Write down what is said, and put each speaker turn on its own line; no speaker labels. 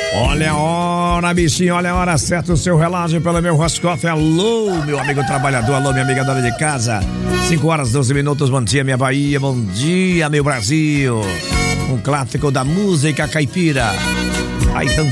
Olha a hora, bichinho, olha a hora certa, o seu relógio pelo meu Roscoff. Alô, meu amigo trabalhador, alô, minha amiga dona de casa. 5h12, bom dia, minha Bahia, bom dia, meu Brasil. Um clássico da música caipira. Aí,